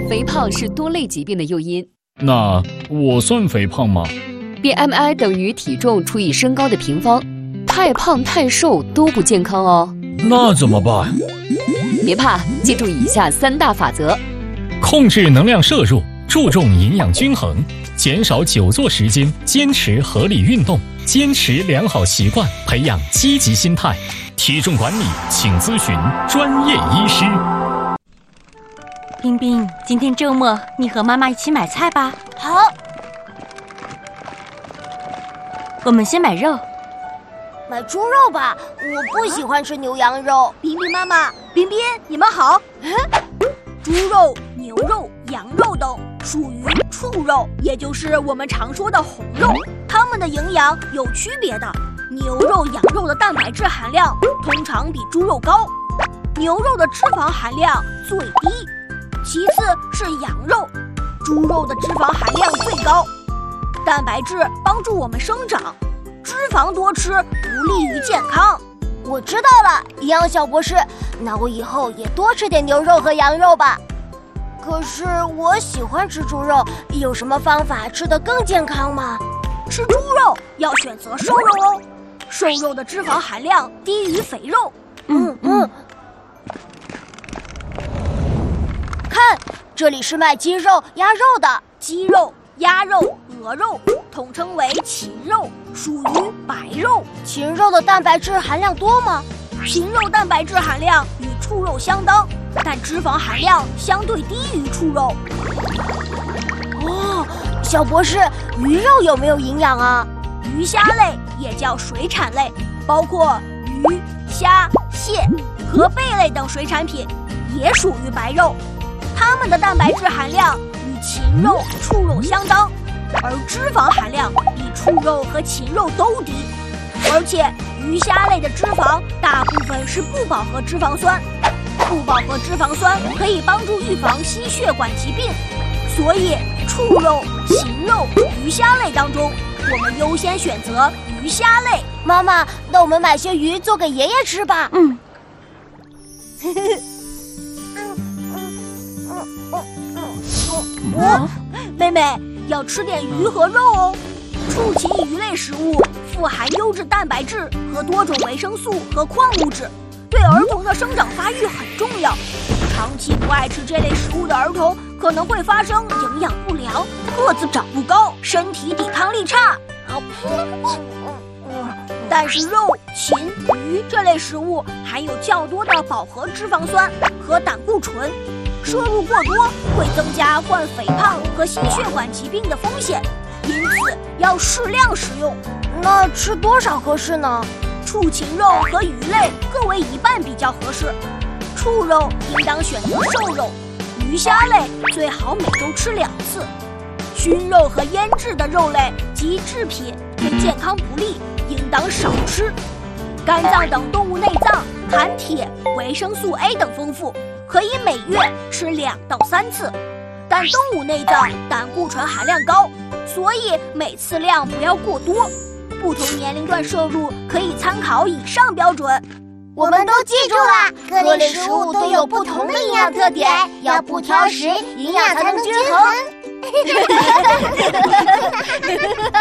肥胖是多类疾病的诱因。 那我算肥胖吗？ BMI 等于体重除以身高的平方，太胖太瘦都不健康哦。 那怎么办？ 别怕，记住以下3大法则： 控制能量摄入，注重营养均衡，减少久坐时间，坚持合理运动，坚持良好习惯，培养积极心态。体重管理，请咨询专业医师。 冰冰，今天周末你和妈妈一起买菜吧。 好。 我们先买肉。 买猪肉吧，我不喜欢吃牛羊肉。 冰冰妈妈，冰冰，你们好。猪肉、牛肉、羊肉等属于畜肉，也就是我们常说的红肉，它们的营养有区别的。牛肉、羊肉的蛋白质含量通常比猪肉高，牛肉的脂肪含量最低，其次是羊肉，猪肉的脂肪含量最高。蛋白质帮助我们生长，脂肪多吃不利于健康。 我知道了，营养小博士，那我以后也多吃点牛肉和羊肉吧。可是我喜欢吃猪肉，有什么方法吃得更健康吗？ 吃猪肉要选择瘦肉哦，瘦肉的脂肪含量低于肥肉。 看，这里是卖鸡肉、鸭肉的。 鸡肉、鸭肉、鹅肉统称为禽肉，属于白肉。 禽肉的蛋白质含量多吗？ 禽肉蛋白质含量与畜肉相当，但脂肪含量相对低于畜肉。 哦，小博士，鱼肉有没有营养啊？ 鱼虾类也叫水产类，包括鱼、虾、蟹和贝类等水产品，也属于白肉。它们的蛋白质含量与禽肉、畜肉相当，而脂肪含量比畜肉和禽肉都低。而且鱼虾类的脂肪大部分是不饱和脂肪酸，不饱和脂肪酸可以帮助预防心血管疾病，所以畜肉、禽肉、鱼虾类当中，我们优先选择鱼虾类。 妈妈，那我们买些鱼做给爷爷吃吧。 妹妹要吃点鱼和肉哦。畜禽鱼类食物富含优质蛋白质和多种维生素和矿物质，对儿童的生长发育很重要。长期不爱吃这类食物的儿童可能会发生营养不良，个子长不高，身体抵抗力差。但是肉、禽、鱼这类食物含有较多的饱和脂肪酸和胆固醇，摄入过多会增加患肥胖和心血管疾病的风险，因此要适量食用。 那吃多少合适呢？ 畜禽肉和鱼类各为1半比较合适。畜肉应当选择瘦肉，鱼虾类最好每周吃2次。熏肉和腌制的肉类及制品对健康不利，应当少吃。肝脏等动物内脏含铁、维生素 A 等丰富，可以每月吃2到3次。但动物内脏胆固醇含量高，所以每次量不要过多。不同年龄段摄入可以参考以上标准。 我们都记住了，各类食物都有不同的营养特点，要不挑食，营养才能均衡。